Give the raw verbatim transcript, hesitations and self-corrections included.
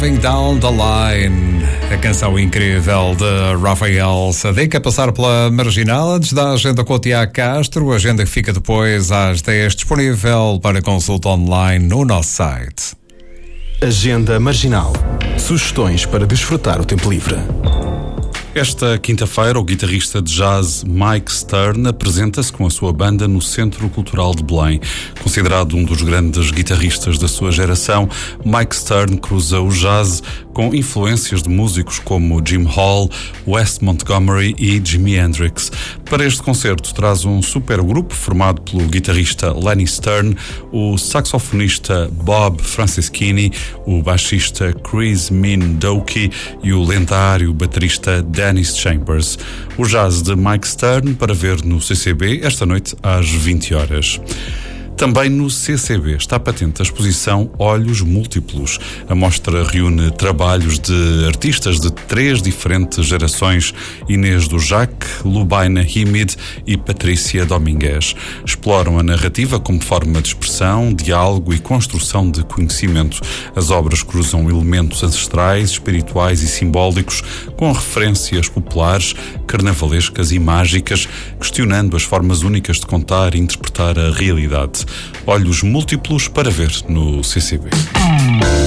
Down the Line, a canção incrível de Rafael Sadiq, a passar pela Marginal, antes da agenda com o Tiago Castro, agenda que fica depois às dez, disponível para consulta online no nosso site. Agenda Marginal. Sugestões para desfrutar o tempo livre. Esta quinta-feira, o guitarrista de jazz Mike Stern apresenta-se com a sua banda no Centro Cultural de Belém. Considerado um dos grandes guitarristas da sua geração, Mike Stern cruza o jazz com influências de músicos como Jim Hall, Wes Montgomery e Jimi Hendrix. Para este concerto traz um supergrupo formado pelo guitarrista Lenny Stern, o saxofonista Bob Franceschini, o baixista Chris Min Doki e o lendário baterista Dennis Chambers. O jazz de Mike Stern para ver no C C B esta noite às vinte horas. Também no C C B está patente a exposição Olhos Múltiplos. A mostra reúne trabalhos de artistas de três diferentes gerações: Inês do Jac, Lubaina Himid e Patrícia Domingues. Exploram a narrativa como forma de expressão, diálogo e construção de conhecimento. As obras cruzam elementos ancestrais, espirituais e simbólicos com referências populares, carnavalescas e mágicas, questionando as formas únicas de contar e interpretar a realidade. Olhos Múltiplos para ver no C C B.